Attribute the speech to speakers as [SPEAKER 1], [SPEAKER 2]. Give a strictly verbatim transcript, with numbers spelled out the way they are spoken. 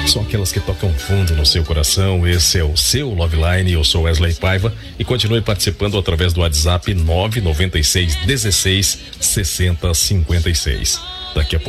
[SPEAKER 1] São aquelas que tocam fundo no seu coração. Esse é o seu Love Line. Eu sou Wesley Paiva e continue participando através do WhatsApp nove nove seis dezesseis sessenta cinquenta e seis. Daqui a pouco